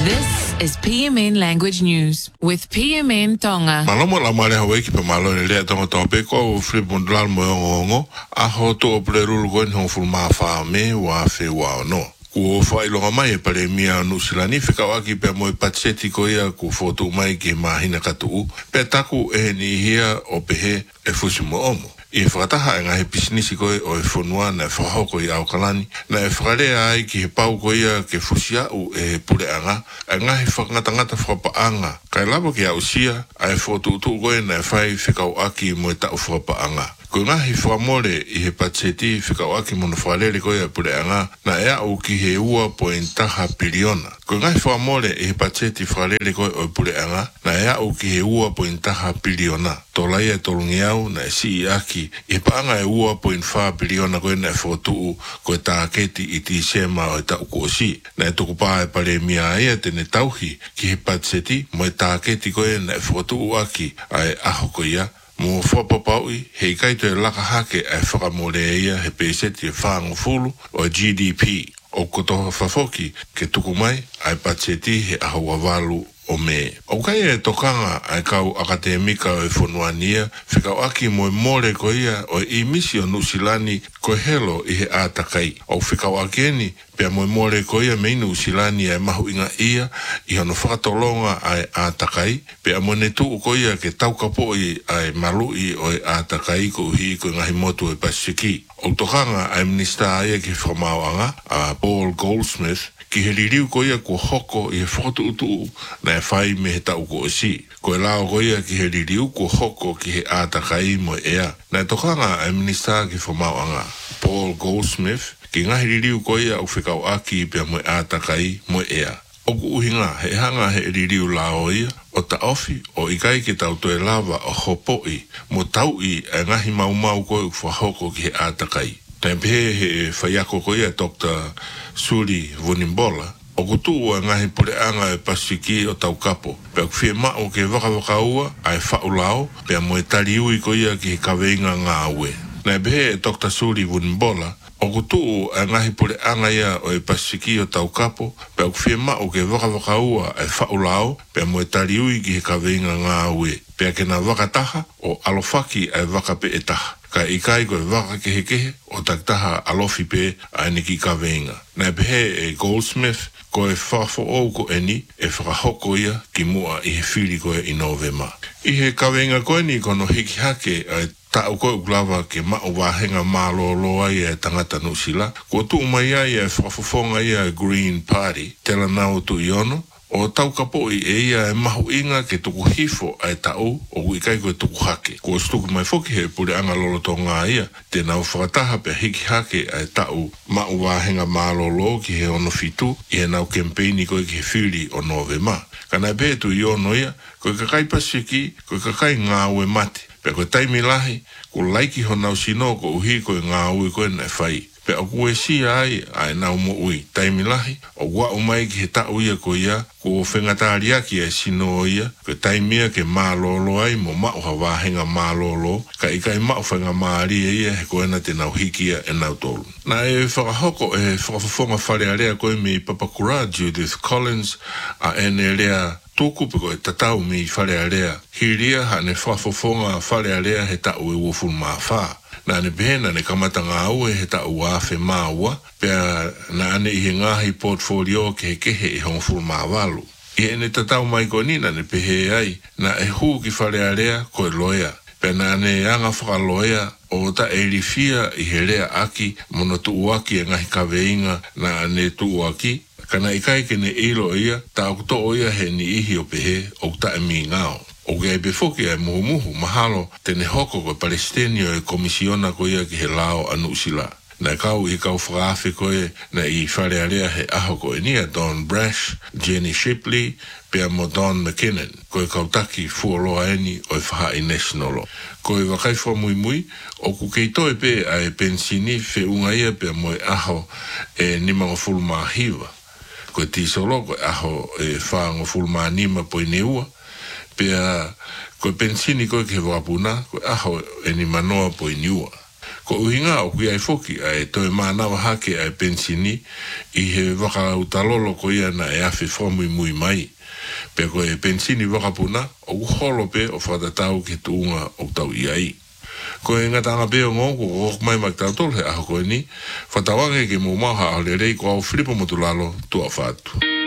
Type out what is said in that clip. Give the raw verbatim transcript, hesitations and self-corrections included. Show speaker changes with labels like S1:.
S1: This is P M N Language News with P M N Tonga.
S2: Malamo la mare hawe ki pe malo le le tonga tope ko o flip mondral mo ngo a ho to o plerul go no fulma fa me wa fe wa no. Ku fa ilo mai e pare mia no silani fika wa ki pe mo patseti ko ia ku foto mai ki mahina katu pe taku e ni hia o pe he e fusimo omo. I whakataha e ngahe pisinisi koe o e whonua na e whahoko i Aukalani, na e whakarea ai ki he pau koe ia ke fusia u e pure anga, e ngahe whakangatangata whapaanga, kai labo ki au sia, a e whotuutu koe na e whai whikau aki mo e tau whapaanga. Ko ngahi whamore i he patseti whikau aki mo na whalere koe a pure anga, na e au ki he ua pointaha piliona. Ko ngahi whamore i he patseti whalere koe o e pure anga, na e au ki he ua pointaha piliona. Tolai e tolungi au na e si aki, i paanga e ua point five biliona koe na e whotuu koe tāketi i ti sema o e tau koosi. Na e tukupā e pare mia aia tene tauhi ki he patseti mo e tāketi koe na e whotuu aki a e aho koe ia. Mo whapapaui, hei kaito e laka hake e whakamore ia he peseti e whaango fulu o G D P. O kotoha whafoki ke tuku mai ai patseti he ahawa walu o me. O kai e tokanga ai kau akademika o e whonuania, whikau aki mo e more ko ia o e imisi o nusilani ko helo i he ātakai. O whikau aki eni, pia mo e more ko ia me nusilani ai mahu inga ia, i hono whakatolonga ai ātakai, pia mo ne tuu ko ia ke taukapo i ai malui o e ātakai ko uhi ko ngahi motu e pasiki. O tokanga ai minista aia ki whamauanga, a Paul Goldsmith, ki he ririu ko ia ko hoko i he whotu utu na e whai me he tau ko osi. Ko e lao ko ia ki he ririu ko hoko ki he ātakai mo ea. Na e tokanga ai minista ki whamauanga, Paul Goldsmith, ki ngahi ririu ko ia u whikau aki pia mo ātakai mo ea. O ku uhinga he hanga he ririu lao ia, o ta ofi o ikai ki tau toe lava o hopoi, mo tau i e ngahi mau mau ko u whahoko ki he ātakai. Tempehe he whaiako ko ia Doctor Suli Vunimbola, o kutu ua ngahi pure anga e pasiki o tau kapo. Pea kuwhie mao ke waka waka ua a e whaulao, pea mo e tari ui ko ia ki he kaweinga ngā ue. Na behe e Doctor Suli Vunimbola, o kutu ua ngahi pure anga ia o e pasiki o tau kapo, pea kuwhie mao ke waka waka ua a e whaulao, pea mo e tari ui ki he kaweinga ngā ue. Pea ke na waka taha o alofaki a e waka pe e taha. Ka ikai koe waka kehe kehe o taktaha alofi pe a neki ka veinga. Na pehe e Goldsmith koe whafo ou ko eni e whakahoko ia ki mua i he whiri koe i Novema. I he ka veinga koe ni kono hiki hake a tau koe uklawa ke mao wahenga malo loa ia e tangata nusila. Ko tu mai ia e whafofonga ia Green Party, tela nao tu iono. O tau kapo i e ia e mahu inga ke tuku hifo ai tau o uikai koe tuku hake. Ko stuku mai foki he pure anga lolo tō ngā ia, te nau whakataha pe hiki hake ai tau mau wāhenga mālolo ki he ono fitu i he nau kempeini koe ki he whiri o Novema. Kana pētu i ono ia, koe kakai pasiki, koe kakai ngā ue mate. Pe koe taimi lahi, ko laiki ho nau sino ko uhi koe ngā ue koe nai whai. Pe o kue si ai, ai nau mo ui, taimi lahi, o wa umai ki he tau ia ko ia, ko whengatari aki e sino ia, ko taimia ke mālolo ai mo mao hawa henga mālolo, ka ikai mao whenga maari e ia he koe na te nau hikia e nau tolu. Na e whakahoko e whakafonga whare area koe mi Papakura, Judith Collins, a ene rea tōku pe koe tatau mi whare area, hiria ha ne whafofonga whare area he tau e wofun maa whaa. Na ne pehena ne kamata ngā ue he ta ua whe māua, pia na ane i he ngahi portfolio ke he kehe i hongfuru mā walu. I ene tatau mai ko nina ne pehe ai, na e hū ki whare area koe loea. Pia na ane anga whakaloea o ta e rifia i he rea aki, mono tu uaki e ngahi kaweinga na ane tu uaki. Kana ikai ke ne ilo ia, ta okuto oia he ni ihi o pehe, o ta e mi ngao. O ke e foki e muhu muhu mahalo tene hoko koe Palestinio e komisiona koe ia ki he lao anu sila. Na kau i kau whaafe koe na i whare area he aho koe nia Don Brash, Jenny Shipley, pia mo Don McKinnon, koe kautaki fuoloa eni o e whaha i nationalo. Koe wakaifua mui mui, o ku kei toe pe a e pensini fe unga ia pia mo e aho e nimanga fulma hiva. Koe tisolo koe aho e whaango fulma nima po i neua, pia koe pensini koe ke wapuna, koe aho e ni manoa po i niua. Ko uhinga o kui ai foki ai toi manawa hake ai pensini i he waka utalolo ko ia na e awhi whamui mui mai. Pe ko e pensini wakapuna o uholo pe o whatatau ki tuunga o tau iai. Ko e ngatanga pe o ngongo o mai mak tau tol he aho koe ni, whatawange ke mo maha o le rei ko au Filipo Motulalo tua whatu.